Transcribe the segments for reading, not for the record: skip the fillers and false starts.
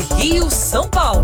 Rio-São Paulo.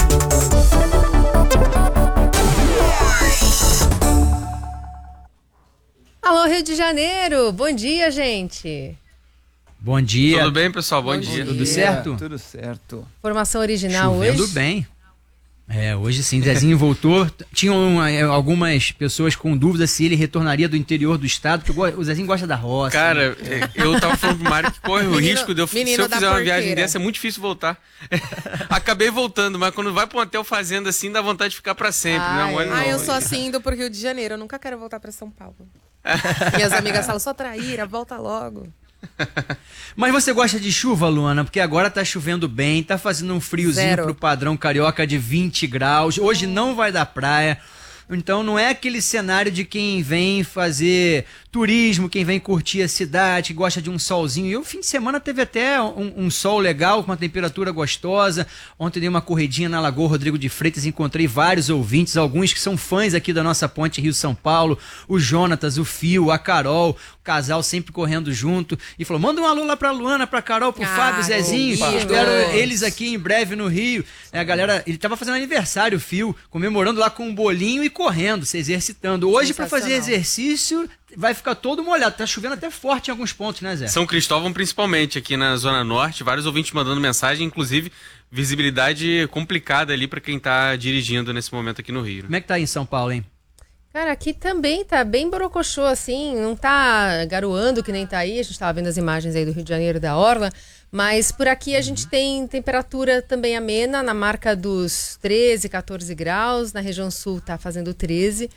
Alô, Rio de Janeiro. Bom dia, gente. Bom dia. Tudo bem, pessoal? Bom dia. Tudo certo? Tudo certo. Formação original Chovendo hoje. bem. Hoje sim, Zezinho voltou. Tinham algumas pessoas com dúvidas se ele retornaria do interior do estado, porque o Zezinho gosta da roça. Cara, eu tava falando pro Mário que corre o risco de se eu fizer uma viagem dessa, é muito difícil voltar. Acabei voltando, mas quando vai pra um hotel fazenda assim, dá vontade de ficar pra sempre. Eu sou assim indo pro Rio de Janeiro, eu nunca quero voltar pra São Paulo. Minhas amigas falam, só traíra, volta logo. Mas você gosta de chuva, Luana? Porque agora tá chovendo bem, tá fazendo um friozinho pro padrão carioca de 20 graus. Hoje não vai dar praia. Então não é aquele cenário de quem vem fazer turismo, quem vem curtir a cidade, que gosta de um solzinho. E o fim de semana teve até um sol legal, com uma temperatura gostosa. Ontem dei uma corridinha na Lagoa Rodrigo de Freitas, encontrei vários ouvintes, alguns que são fãs aqui da nossa ponte Rio-São Paulo. O Jonatas, o Fio, a Carol, o casal sempre correndo junto. E falou, manda um alô lá pra Luana, pra Carol, pro Fábio, Zezinho. Espero eles aqui em breve no Rio. A galera, ele tava fazendo aniversário, o Fio, comemorando lá com um bolinho e correndo, se exercitando. Hoje, para fazer exercício, vai ficar todo molhado. Tá chovendo até forte em alguns pontos, né, Zé? São Cristóvão, principalmente, aqui na Zona Norte. Vários ouvintes mandando mensagem, inclusive visibilidade complicada ali para quem tá dirigindo nesse momento aqui no Rio. Como é que tá aí em São Paulo, hein? Cara, aqui também tá bem borocochô, assim, não tá garoando que nem tá aí. A gente tava vendo as imagens aí do Rio de Janeiro, da Orla. Mas por aqui a gente tem temperatura também amena, na marca dos 13, 14 graus. Na região sul tá fazendo 13.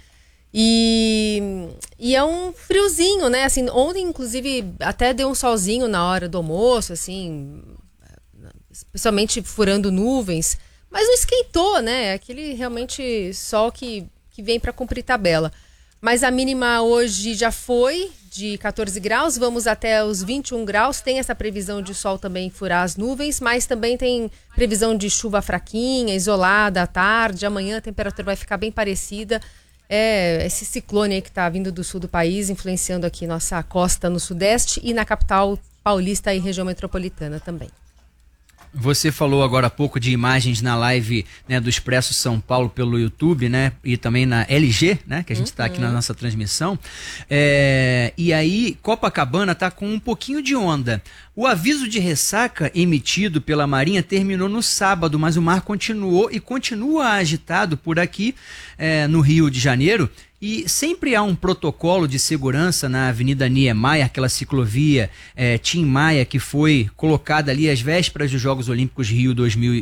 E é um friozinho, né? Assim, ontem, inclusive, até deu um solzinho na hora do almoço, assim, especialmente furando nuvens. Mas não esquentou, né? É aquele realmente sol que vem para cumprir tabela. Mas a mínima hoje já foi de 14 graus, vamos até os 21 graus. Tem essa previsão de sol também furar as nuvens, mas também tem previsão de chuva fraquinha, isolada à tarde. Amanhã a temperatura vai ficar bem parecida. É esse ciclone aí que está vindo do sul do país, influenciando aqui nossa costa no sudeste e na capital paulista e região metropolitana também. Você falou agora há pouco de imagens na live, né, do Expresso São Paulo pelo YouTube, né, e também na LG, né, que a gente está aqui na nossa transmissão. E aí, Copacabana está com um pouquinho de onda. O aviso de ressaca emitido pela Marinha terminou no sábado, mas o mar continuou e continua agitado por aqui, no Rio de Janeiro. E sempre há um protocolo de segurança na Avenida Niemeyer, aquela ciclovia Tim Maia, que foi colocada ali às vésperas dos Jogos Olímpicos Rio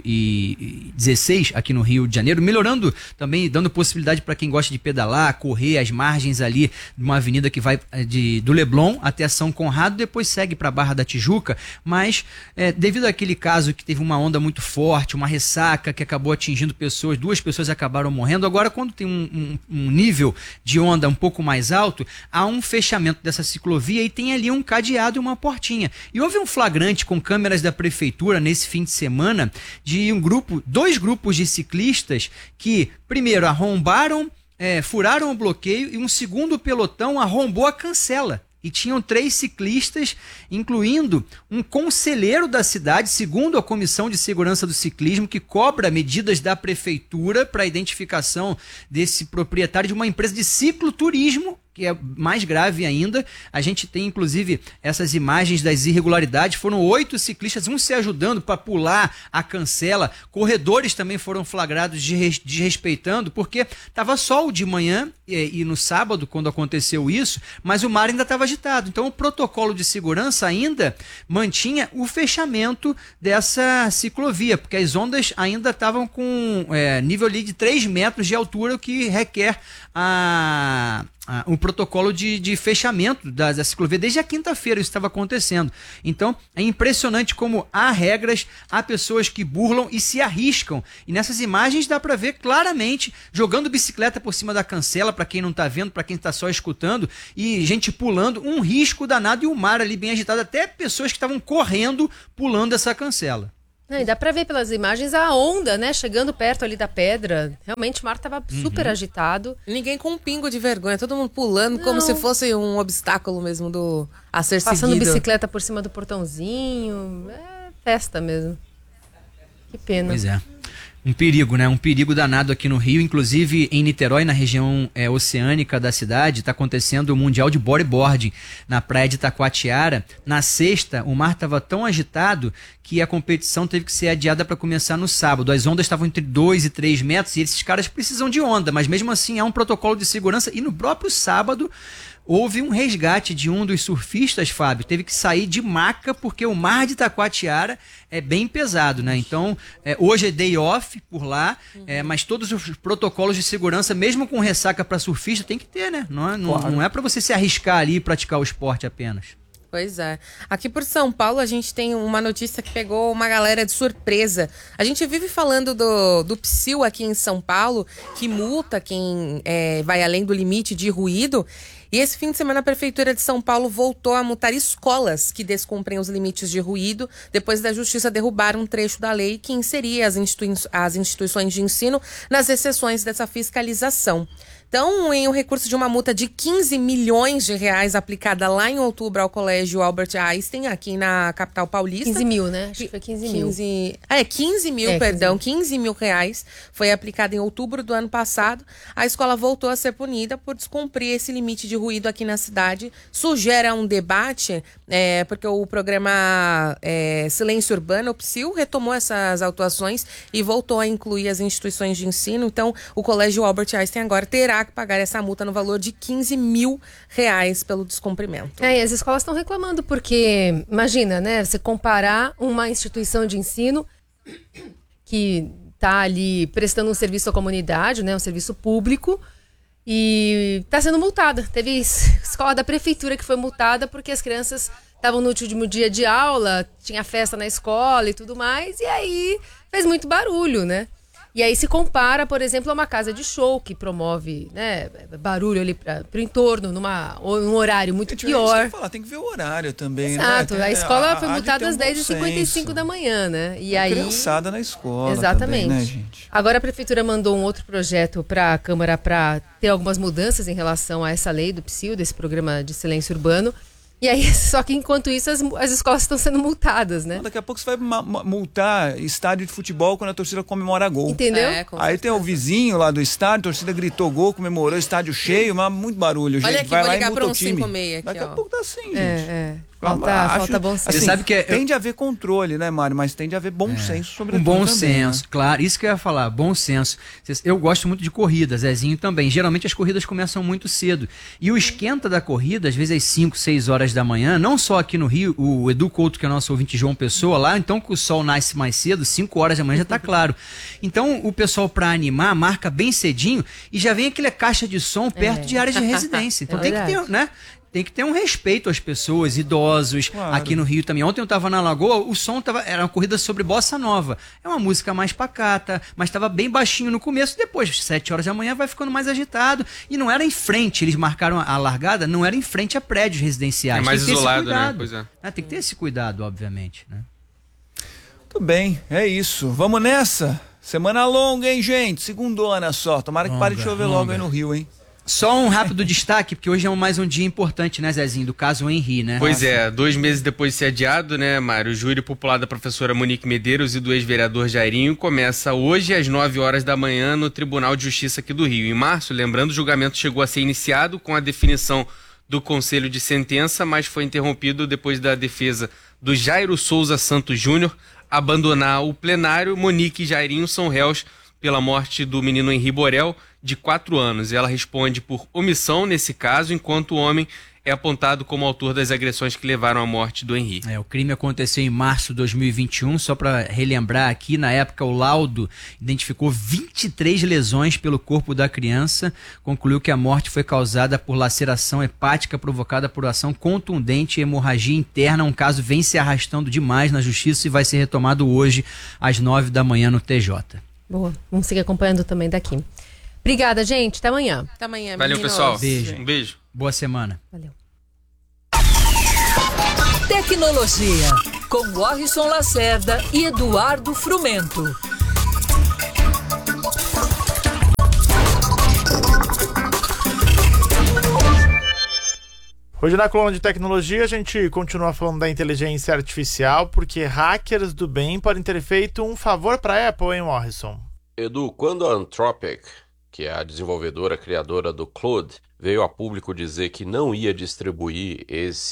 2016, aqui no Rio de Janeiro, melhorando também, dando possibilidade para quem gosta de pedalar, correr as margens ali de uma avenida que vai do Leblon até São Conrado, depois segue para a Barra da Tijuca, mas devido àquele caso que teve uma onda muito forte, uma ressaca que acabou atingindo pessoas, 2 pessoas acabaram morrendo. Agora, quando tem um nível de onda um pouco mais alto, há um fechamento dessa ciclovia e tem ali um cadeado e uma portinha. E houve um flagrante com câmeras da prefeitura nesse fim de semana de 2 grupos de ciclistas que, primeiro, arrombaram, furaram o bloqueio e um segundo pelotão arrombou a cancela. E tinham 3 ciclistas, incluindo um conselheiro da cidade, segundo a Comissão de Segurança do Ciclismo, que cobra medidas da prefeitura para a identificação desse proprietário de uma empresa de cicloturismo, que é mais grave ainda. A gente tem, inclusive, essas imagens das irregularidades. Foram 8 ciclistas, um se ajudando para pular a cancela. Corredores também foram flagrados desrespeitando, porque estava sol de manhã e no sábado, quando aconteceu isso, mas o mar ainda estava agitado. Então, o protocolo de segurança ainda mantinha o fechamento dessa ciclovia, porque as ondas ainda estavam com nível ali de 3 metros de altura, o que requer um protocolo de fechamento da ciclovia. Desde a quinta-feira isso estava acontecendo. Então, é impressionante como há regras, há pessoas que burlam e se arriscam. E nessas imagens dá para ver claramente jogando bicicleta por cima da cancela, para quem não está vendo, para quem está só escutando, e gente pulando, um risco danado, e o mar ali bem agitado, até pessoas que estavam correndo, pulando essa cancela. E dá pra ver pelas imagens a onda, né? Chegando perto ali da pedra. Realmente o mar tava super agitado. Ninguém com um pingo de vergonha. Todo mundo pulando como se fosse um obstáculo mesmo a ser Passando seguido. bicicleta por cima do portãozinho. É festa mesmo. Que pena. Pois é. Um perigo, né? Um perigo danado aqui no Rio. Inclusive, em Niterói, na região oceânica da cidade, está acontecendo o Mundial de Bodyboarding na praia de Itacoatiara. Na sexta, o mar estava tão agitado que a competição teve que ser adiada para começar no sábado. As ondas estavam entre 2 e 3 metros e esses caras precisam de onda, mas mesmo assim há um protocolo de segurança. E no próprio sábado houve um resgate de um dos surfistas, Fábio. Teve que sair de maca porque o mar de Itacoatiara é bem pesado, né? Então, hoje é day off por lá, mas todos os protocolos de segurança, mesmo com ressaca para surfista, tem que ter, né? Não é para você se arriscar ali e praticar o esporte apenas. Pois é. Aqui por São Paulo, a gente tem uma notícia que pegou uma galera de surpresa. A gente vive falando do PSIL aqui em São Paulo, que multa quem vai além do limite de ruído. E esse fim de semana a Prefeitura de São Paulo voltou a multar escolas que descumprem os limites de ruído, depois da Justiça derrubar um trecho da lei que inseria as instituições de ensino nas exceções dessa fiscalização. Então, em um recurso de uma multa de 15 milhões de reais aplicada lá em outubro ao Colégio Albert Einstein, aqui na capital paulista. 15 mil, né? Acho que foi 15 mil. 15 mil, perdão. 15 mil reais foi aplicada em outubro do ano passado. A escola voltou a ser punida por descumprir esse limite de ruído aqui na cidade. Sugere um debate, porque o programa Silêncio Urbano, o PSIL, retomou essas autuações e voltou a incluir as instituições de ensino. Então, o Colégio Albert Einstein agora terá que pagar essa multa no valor de 15 mil reais pelo descumprimento. E as escolas estão reclamando porque, imagina, né? Você comparar uma instituição de ensino que está ali prestando um serviço à comunidade, né? Um serviço público, e está sendo multada. Teve escola da prefeitura que foi multada porque as crianças estavam no último dia de aula, tinha festa na escola e tudo mais, e aí fez muito barulho, né? E aí se compara, por exemplo, a uma casa de show que promove, né, barulho ali para o entorno, num horário muito pior. Tem que ver o horário também, exato, né? A escola foi multada às 10h55 da manhã, né? E aí, criançada na escola. Exatamente. Também, né, gente? Agora a prefeitura mandou um outro projeto para a Câmara para ter algumas mudanças em relação a essa lei do PSIL, desse programa de silêncio urbano. E aí, só que enquanto isso, as escolas estão sendo multadas, né? Daqui a pouco você vai multar estádio de futebol quando a torcida comemora gol. Entendeu? Aí tem o vizinho lá do estádio, a torcida gritou gol, comemorou, estádio cheio, mas muito barulho, gente. Olha aqui, vai vou lá ligar e para multa o time. 156 aqui, Daqui a pouco tá assim, gente. Falta bom senso. Assim, Você sabe que tem de haver controle, né, Mário? Mas tem de haver bom senso sobre tudo. Um bom também, senso, né? claro. Isso que eu ia falar, bom senso. Eu gosto muito de corrida, Zezinho também. Geralmente as corridas começam muito cedo. E o esquenta da corrida, às vezes às 5, 6 horas da manhã, não só aqui no Rio, o Edu Couto, que é nosso ouvinte João Pessoa, lá, então que o sol nasce mais cedo, 5 horas da manhã já tá claro. Então o pessoal, para animar, marca bem cedinho e já vem aquela caixa de som perto de áreas de residência. Então tem que ter, né? Tem que ter um respeito às pessoas, idosos, claro. Aqui no Rio também. Ontem eu estava na Lagoa, o som era uma corrida sobre bossa nova. É uma música mais pacata, mas estava bem baixinho no começo. Depois, 7 horas da manhã, vai ficando mais agitado. E não era em frente, eles marcaram a largada, não era em frente a prédios residenciais. É mais isolado, né? Pois é. Tem que ter esse cuidado, obviamente, né? Tudo bem, é isso. Vamos nessa? Semana longa, hein, gente? Segundona só. Tomara que pare de chover logo aí no Rio, hein? Só um rápido destaque, porque hoje é mais um dia importante, né, Zezinho? Do caso Henri, né? Pois é, 2 meses depois de ser adiado, né, Mário? O júri popular da professora Monique Medeiros e do ex-vereador Jairinho começa hoje às 9 horas da manhã no Tribunal de Justiça aqui do Rio. Em março, lembrando, o julgamento chegou a ser iniciado com a definição do conselho de sentença, mas foi interrompido depois da defesa do Jairo Souza Santos Júnior abandonar o plenário. Monique e Jairinho são réus pela morte do menino Henri Borel, de 4 anos. Ela responde por omissão nesse caso, enquanto o homem é apontado como autor das agressões que levaram à morte do Henri. O crime aconteceu em março de 2021, só para relembrar aqui, na época o laudo identificou 23 lesões pelo corpo da criança, concluiu que a morte foi causada por laceração hepática provocada por ação contundente e hemorragia interna. Um caso vem se arrastando demais na justiça e vai ser retomado hoje às 9 da manhã no TJ. Boa, vamos seguir acompanhando também daqui. Obrigada, gente. Até amanhã. Até amanhã, valeu, meninos. pessoal. Beijo. Um beijo. Boa semana. Valeu. Tecnologia, com Warrison Lacerda e Eduardo Frumento. Hoje na coluna de tecnologia a gente continua falando da inteligência artificial, porque hackers do bem podem ter feito um favor para a Apple, hein, Morrison? Edu, quando a Anthropic, que é a desenvolvedora criadora do Claude, veio a público dizer que não ia distribuir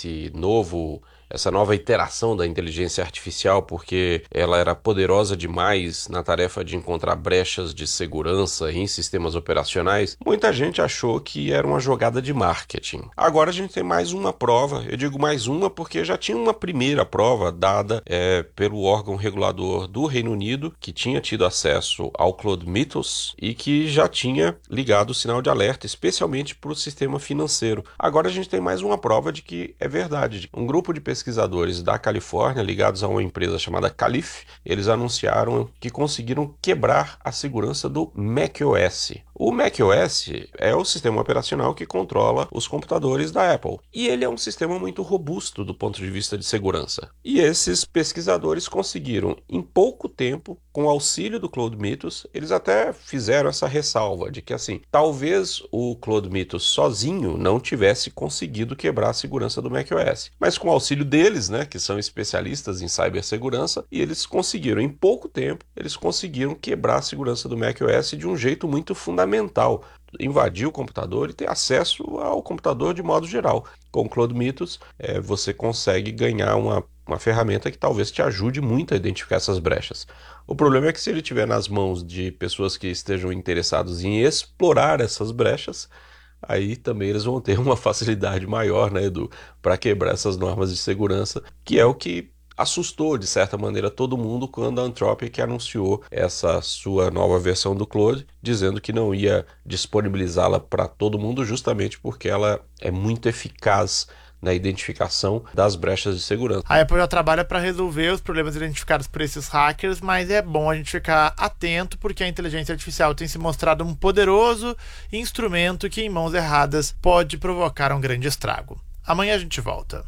essa nova iteração da inteligência artificial porque ela era poderosa demais na tarefa de encontrar brechas de segurança em sistemas operacionais, muita gente achou que era uma jogada de marketing. Agora a gente tem mais uma prova, eu digo mais uma porque já tinha uma primeira prova dada pelo órgão regulador do Reino Unido, que tinha tido acesso ao Claude Mythos e que já tinha ligado o sinal de alerta, especialmente para o sistema financeiro. Agora a gente tem mais uma prova de que é verdade. Um grupo de pesquisadores da Califórnia, ligados a uma empresa chamada Calif, eles anunciaram que conseguiram quebrar a segurança do macOS. O macOS é o sistema operacional que controla os computadores da Apple. E ele é um sistema muito robusto do ponto de vista de segurança. E esses pesquisadores conseguiram, em pouco tempo, com o auxílio do Claude Mythos, eles até fizeram essa ressalva de que, assim, talvez o Claude Mythos sozinho não tivesse conseguido quebrar a segurança do macOS. Mas com o auxílio deles, né, que são especialistas em cibersegurança, e eles conseguiram, em pouco tempo, eles conseguiram quebrar a segurança do macOS de um jeito muito fundamental. Invadir o computador e ter acesso ao computador de modo geral. Com o Claude Mythos, você consegue ganhar uma ferramenta que talvez te ajude muito a identificar essas brechas. O problema é que se ele estiver nas mãos de pessoas que estejam interessadas em explorar essas brechas, aí também eles vão ter uma facilidade maior, né, Edu, para quebrar essas normas de segurança, que é o que assustou, de certa maneira, todo mundo quando a Anthropic anunciou essa sua nova versão do Claude, dizendo que não ia disponibilizá-la para todo mundo, justamente porque ela é muito eficaz na identificação das brechas de segurança. A Apple já trabalha para resolver os problemas identificados por esses hackers, mas é bom a gente ficar atento porque a inteligência artificial tem se mostrado um poderoso instrumento que, em mãos erradas, pode provocar um grande estrago. Amanhã a gente volta.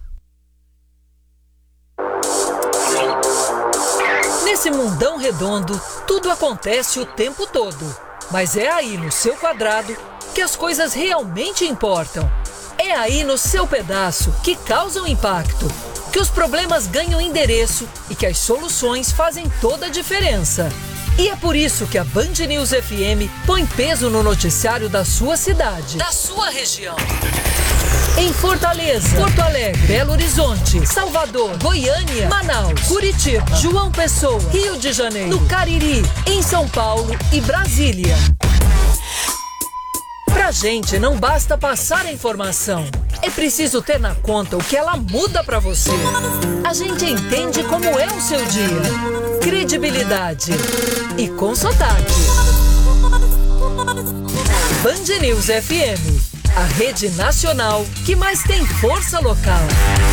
Nesse mundão redondo, tudo acontece o tempo todo. Mas é aí no seu quadrado que as coisas realmente importam. É aí no seu pedaço que causam impacto, que os problemas ganham endereço e que as soluções fazem toda a diferença. E é por isso que a Band News FM põe peso no noticiário da sua cidade, da sua região. Em Fortaleza, Porto Alegre, Belo Horizonte, Salvador, Goiânia, Manaus, Curitiba, João Pessoa, Rio de Janeiro, no Cariri, em São Paulo e Brasília. Pra gente não basta passar a informação, é preciso ter na conta o que ela muda pra você. A gente entende como é o seu dia, credibilidade e com sotaque. Band News FM, a rede nacional que mais tem força local.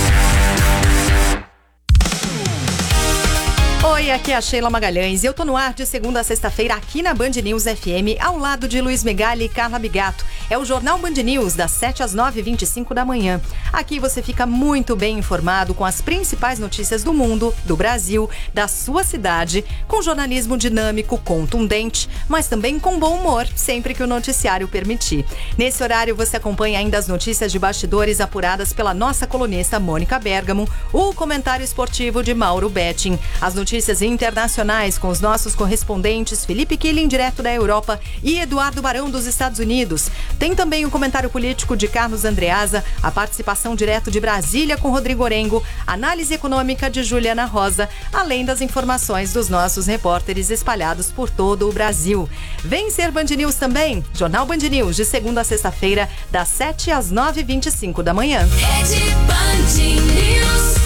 Oi, aqui é a Sheila Magalhães e eu tô no ar de segunda a sexta-feira aqui na Band News FM, ao lado de Luiz Megali e Carla Bigato. É o Jornal Band News, das 7 às 9h25 da manhã. Aqui você fica muito bem informado com as principais notícias do mundo, do Brasil, da sua cidade, com jornalismo dinâmico, contundente, mas também com bom humor, sempre que o noticiário permitir. Nesse horário você acompanha ainda as notícias de bastidores apuradas pela nossa colunista Mônica Bergamo, o comentário esportivo de Mauro Betting, as notícias internacionais com os nossos correspondentes Felipe Killing, direto da Europa, e Eduardo Barão, dos Estados Unidos. Tem também o comentário político de Carlos Andreasa, a participação direto de Brasília com Rodrigo Orengo, análise econômica de Juliana Rosa, além das informações dos nossos repórteres espalhados por todo o Brasil. Vem ser Band News também, Jornal Band News, de segunda a sexta-feira, das 7 às 9h25 da manhã. Rede Band News.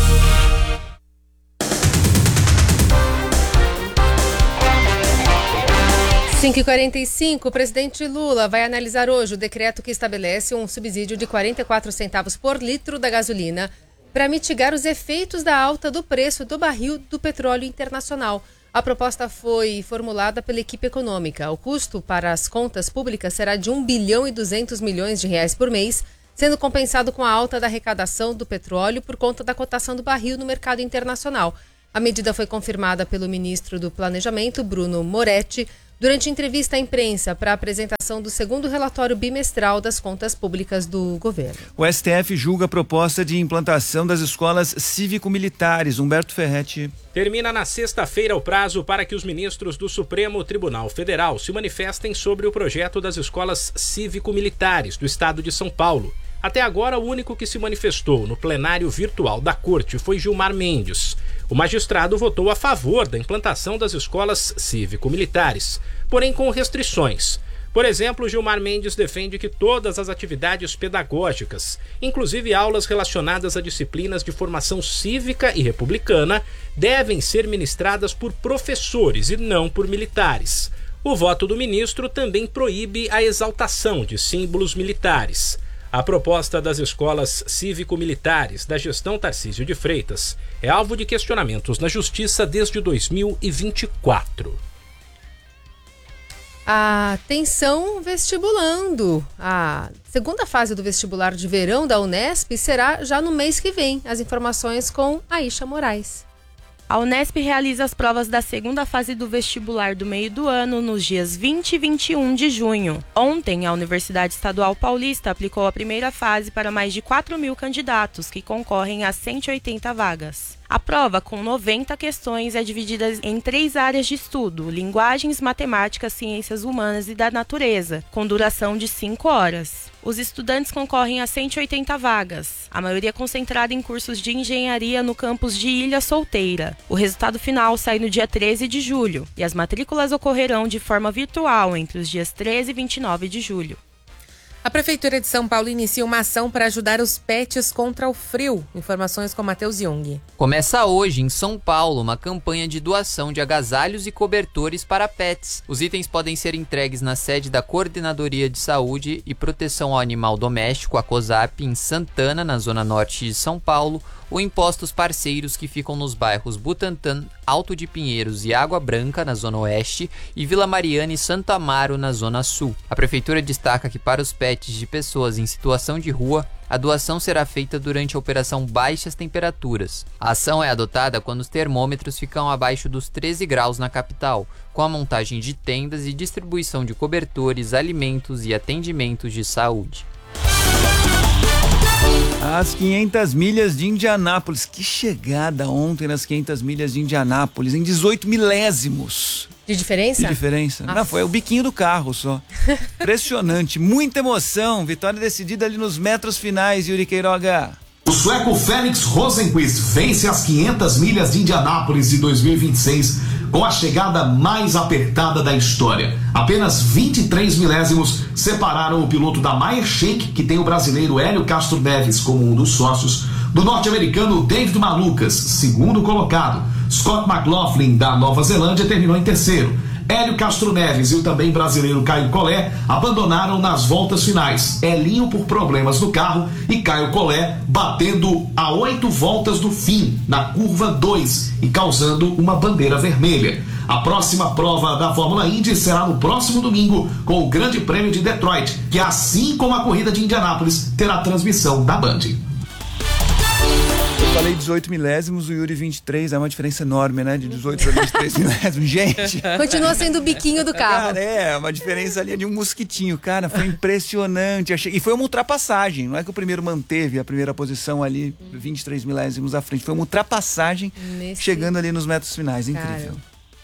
Cinco e 45, o presidente Lula vai analisar hoje o decreto que estabelece um subsídio de 44 centavos por litro da gasolina para mitigar os efeitos da alta do preço do barril do petróleo internacional. A proposta foi formulada pela equipe econômica. O custo para as contas públicas será de 1 bilhão e 200 milhões de reais por mês, sendo compensado com a alta da arrecadação do petróleo por conta da cotação do barril no mercado internacional. A medida foi confirmada pelo ministro do Planejamento, Bruno Moretti, durante entrevista à imprensa para a apresentação do segundo relatório bimestral das contas públicas do governo. O STF julga a proposta de implantação das escolas cívico-militares. Humberto Ferretti. Termina na sexta-feira o prazo para que os ministros do Supremo Tribunal Federal se manifestem sobre o projeto das escolas cívico-militares do estado de São Paulo. Até agora, o único que se manifestou no plenário virtual da Corte foi Gilmar Mendes. O magistrado votou a favor da implantação das escolas cívico-militares, porém com restrições. Por exemplo, Gilmar Mendes defende que todas as atividades pedagógicas, inclusive aulas relacionadas a disciplinas de formação cívica e republicana, devem ser ministradas por professores e não por militares. O voto do ministro também proíbe a exaltação de símbolos militares. A proposta das escolas cívico-militares da gestão Tarcísio de Freitas é alvo de questionamentos na Justiça desde 2024. Atenção vestibulando. A segunda fase do vestibular de verão da Unesp será já no mês que vem. As informações com Aisha Moraes. A Unesp realiza as provas da segunda fase do vestibular do meio do ano nos dias 20 e 21 de junho. Ontem, a Universidade Estadual Paulista aplicou a primeira fase para mais de 4.000 candidatos que concorrem a 180 vagas. A prova, com 90 questões, é dividida em 3 áreas de estudo: linguagens, matemáticas, ciências humanas e da natureza, com duração de 5 horas. Os estudantes concorrem a 180 vagas, a maioria concentrada em cursos de engenharia no campus de Ilha Solteira. O resultado final sai no dia 13 de julho e as matrículas ocorrerão de forma virtual entre os dias 13 e 29 de julho. A Prefeitura de São Paulo inicia uma ação para ajudar os pets contra o frio. Informações com Matheus Jung. Começa hoje, em São Paulo, uma campanha de doação de agasalhos e cobertores para pets. Os itens podem ser entregues na sede da Coordenadoria de Saúde e Proteção ao Animal Doméstico, a COSAP, em Santana, na zona norte de São Paulo, ou em postos parceiros que ficam nos bairros Butantã, Alto de Pinheiros e Água Branca, na zona oeste, e Vila Mariana e Santo Amaro, na zona sul. A Prefeitura destaca que para os pets de pessoas em situação de rua, a doação será feita durante a operação Baixas Temperaturas. A ação é adotada quando os termômetros ficam abaixo dos 13 graus na capital, com a montagem de tendas e distribuição de cobertores, alimentos e atendimentos de saúde. As 500 milhas de Indianápolis. Que chegada ontem nas 500 milhas de Indianápolis, em 18 milésimos. De diferença? De diferença. Não, foi o biquinho do carro só. Impressionante, muita emoção. Vitória decidida ali nos metros finais, Yuri Queiroga. O sueco Felix Rosenqvist vence as 500 milhas de Indianápolis de 2026 com a chegada mais apertada da história. Apenas 23 milésimos separaram o piloto da Meyer Shank, que tem o brasileiro Hélio Castro Neves como um dos sócios, do norte-americano David Malukas, segundo colocado. Scott McLaughlin, da Nova Zelândia, terminou em terceiro. Hélio Castro Neves e o também brasileiro Caio Collet abandonaram nas voltas finais. Elinho por problemas no carro e Caio Collet batendo a 8 voltas do fim, na curva 2, e causando uma bandeira vermelha. A próxima prova da Fórmula Indy será no próximo domingo, com o Grande Prêmio de Detroit, que assim como a corrida de Indianápolis, terá transmissão da Band. Eu falei 18 milésimos, o Yuri 23, é uma diferença enorme, né? De 18 para 23 milésimos, gente. Continua sendo o biquinho do carro. Cara, é uma diferença ali de um mosquitinho, cara, foi impressionante. E foi uma ultrapassagem, não é que o primeiro manteve a primeira posição ali, 23 milésimos à frente, foi uma ultrapassagem chegando ali nos metros finais, incrível.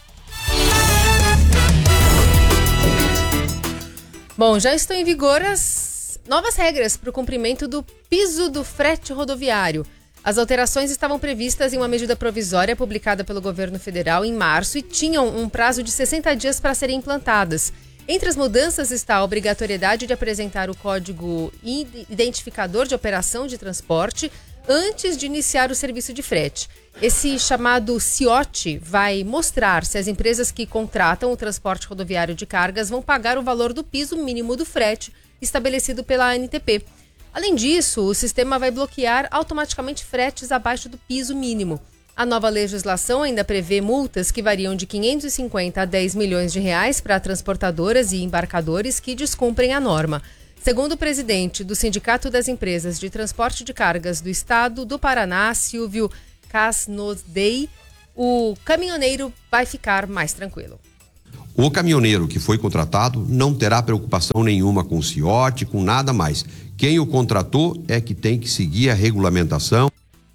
Bom, já estão em vigor as novas regras para o cumprimento do piso do frete rodoviário. As alterações estavam previstas em uma medida provisória publicada pelo governo federal em março e tinham um prazo de 60 dias para serem implantadas. Entre as mudanças está a obrigatoriedade de apresentar o código identificador de operação de transporte antes de iniciar o serviço de frete. Esse chamado CIOT vai mostrar se as empresas que contratam o transporte rodoviário de cargas vão pagar o valor do piso mínimo do frete estabelecido pela ANTP. Além disso, o sistema vai bloquear automaticamente fretes abaixo do piso mínimo. A nova legislação ainda prevê multas que variam de 550 a 10 milhões de reais para transportadoras e embarcadores que descumprem a norma. Segundo o presidente do Sindicato das Empresas de Transporte de Cargas do Estado do Paraná, Silvio Casnodei, o caminhoneiro vai ficar mais tranquilo. O caminhoneiro que foi contratado não terá preocupação nenhuma com o CIOT, com nada mais. Quem o contratou é que tem que seguir a regulamentação.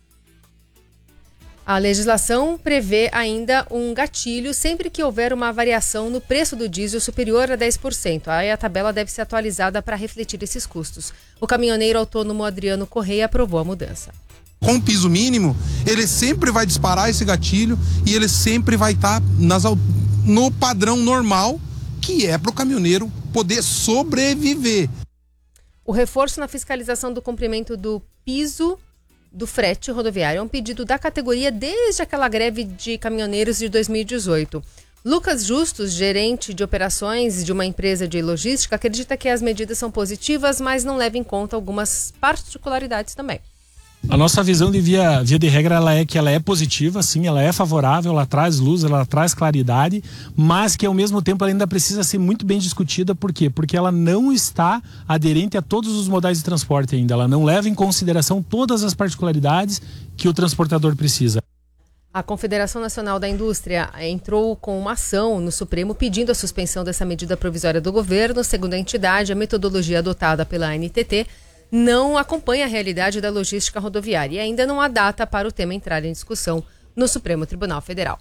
A legislação prevê ainda um gatilho sempre que houver uma variação no preço do diesel superior a 10%. Aí a tabela deve ser atualizada para refletir esses custos. O caminhoneiro autônomo Adriano Correia aprovou a mudança. Com o piso mínimo, ele sempre vai disparar esse gatilho e ele sempre vai estar no padrão normal, que é para o caminhoneiro poder sobreviver. O reforço na fiscalização do cumprimento do piso do frete rodoviário é um pedido da categoria desde aquela greve de caminhoneiros de 2018. Lucas Justus, gerente de operações de uma empresa de logística, acredita que as medidas são positivas, mas não leva em conta algumas particularidades também. A nossa visão de via de regra ela é positiva, sim, ela é favorável, ela traz luz, ela traz claridade, mas que ao mesmo tempo ela ainda precisa ser muito bem discutida. Por quê? Porque ela não está aderente a todos os modais de transporte ainda, ela não leva em consideração todas as particularidades que o transportador precisa. A Confederação Nacional da Indústria entrou com uma ação no Supremo pedindo a suspensão dessa medida provisória do governo. Segundo a entidade, a metodologia adotada pela ANTT não acompanha a realidade da logística rodoviária e ainda não há data para o tema entrar em discussão no Supremo Tribunal Federal.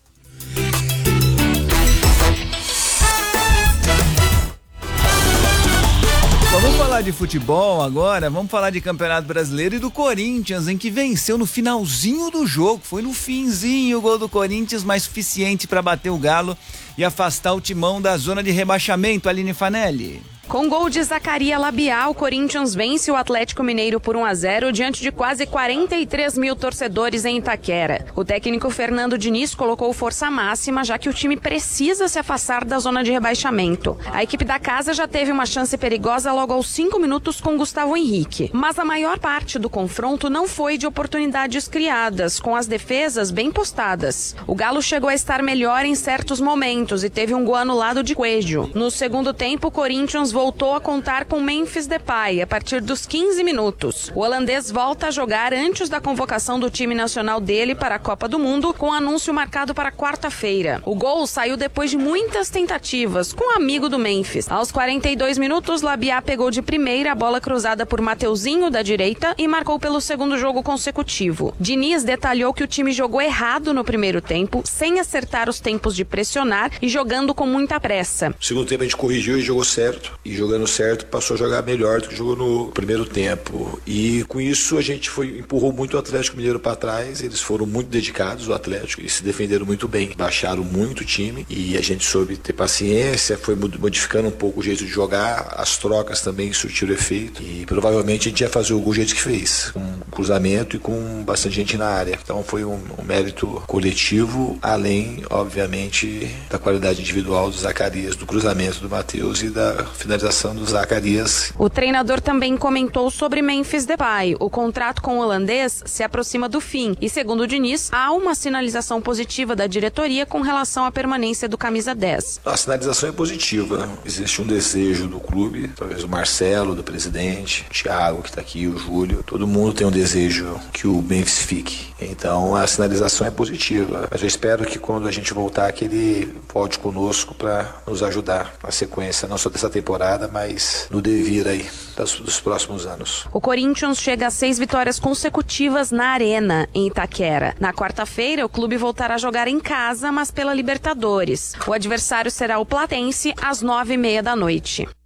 Vamos falar de futebol agora, vamos falar de Campeonato Brasileiro e do Corinthians, em que venceu no finalzinho do jogo. Foi no finzinho o gol do Corinthians, mais suficiente para bater o Galo e afastar o Timão da zona de rebaixamento. Aline Fanelli. Com gol de Zacarias Labial, o Corinthians vence o Atlético Mineiro por 1-0 diante de quase 43 mil torcedores em Itaquera. O técnico Fernando Diniz colocou força máxima, já que o time precisa se afastar da zona de rebaixamento. A equipe da casa já teve uma chance perigosa logo aos 5 minutos com Gustavo Henrique. Mas a maior parte do confronto não foi de oportunidades criadas, com as defesas bem postadas. O Galo chegou a estar melhor em certos momentos e teve um gol anulado de Coelho. No segundo tempo, o Corinthians voltou a contar com Memphis Depay a partir dos 15 minutos. O holandês volta a jogar antes da convocação do time nacional dele para a Copa do Mundo, com anúncio marcado para quarta-feira. O gol saiu depois de muitas tentativas, com um amigo do Memphis. Aos 42 minutos, Labiá pegou de primeira a bola cruzada por Mateuzinho, da direita, e marcou pelo segundo jogo consecutivo. Diniz detalhou que o time jogou errado no primeiro tempo, sem acertar os tempos de pressionar e jogando com muita pressa. No segundo tempo a gente corrigiu e jogou certo. E jogando certo, passou a jogar melhor do que jogou no primeiro tempo. E com isso a gente empurrou muito o Atlético Mineiro para trás. Eles foram muito dedicados, o Atlético, e se defenderam muito bem. Baixaram muito o time e a gente soube ter paciência, foi modificando um pouco o jeito de jogar. As trocas também surtiram efeito. E provavelmente a gente ia fazer o gol do jeito que fez, com cruzamento e com bastante gente na área. Então foi um mérito coletivo, além, obviamente, da qualidade individual do Zacarias, do cruzamento do Matheus e da finalização do Zacarias. O treinador também comentou sobre Memphis Depay. O contrato com o holandês se aproxima do fim e, segundo o Diniz, há uma sinalização positiva da diretoria com relação à permanência do camisa 10. A sinalização é positiva. Existe um desejo do clube, talvez o Marcelo, do presidente, o Thiago, que está aqui, o Júlio. Todo mundo tem um desejo que o Memphis fique. Então a sinalização é positiva. Mas eu espero que quando a gente voltar, que ele volte conosco para nos ajudar na sequência, não só dessa temporada, mas no devir aí dos próximos anos. O Corinthians chega a 6 vitórias consecutivas na Arena, em Itaquera. Na quarta-feira, o clube voltará a jogar em casa, mas pela Libertadores. O adversário será o Platense às 9h30 da noite.